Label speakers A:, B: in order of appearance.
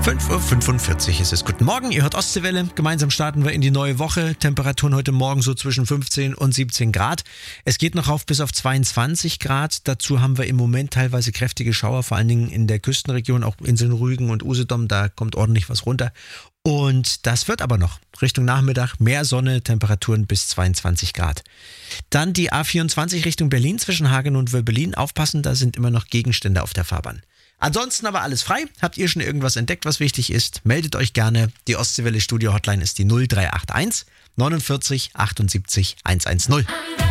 A: 5:45 Uhr ist es. Guten Morgen, ihr hört Ostseewelle. Gemeinsam starten wir in die neue Woche. Temperaturen heute Morgen so zwischen 15 und 17 Grad. Es geht noch rauf bis auf 22 Grad. Dazu haben wir im Moment teilweise kräftige Schauer, vor allen Dingen in der Küstenregion, auch Inseln Rügen und Usedom. Da kommt ordentlich was runter. Und das wird aber noch Richtung Nachmittag mehr Sonne, Temperaturen bis 22 Grad. Dann die A24 Richtung Berlin zwischen Hagen und Wöbbelin. Aufpassen, da sind immer noch Gegenstände auf der Fahrbahn. Ansonsten aber alles frei. Habt ihr schon irgendwas entdeckt, was wichtig ist? Meldet euch gerne. Die Ostseewelle Studio Hotline ist die 0381 49 78 110.